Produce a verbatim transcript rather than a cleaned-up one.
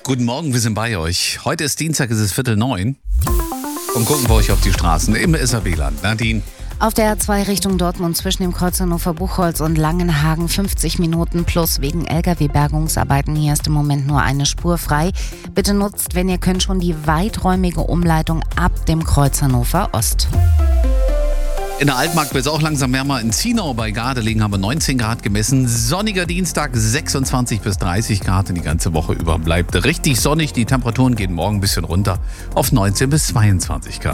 Guten Morgen, wir sind bei euch. Heute ist Dienstag, es ist Viertel neun. Und gucken wir euch auf die Straßen im S R B-Land. Nadine. Auf der A zwei Richtung Dortmund zwischen dem Kreuz Hannover-Buchholz und Langenhagen fünfzig Minuten plus wegen L K W-Bergungsarbeiten. Hier ist im Moment nur eine Spur frei. Bitte nutzt, wenn ihr könnt, schon die weiträumige Umleitung ab dem Kreuz Hannover Ost. In der Altmark wird es auch langsam wärmer. In Zienau bei Gardelegen haben wir neunzehn Grad gemessen. Sonniger Dienstag, sechsundzwanzig bis dreißig Grad. Und die ganze Woche über bleibt richtig sonnig. Die Temperaturen gehen morgen ein bisschen runter auf neunzehn bis zweiundzwanzig Grad.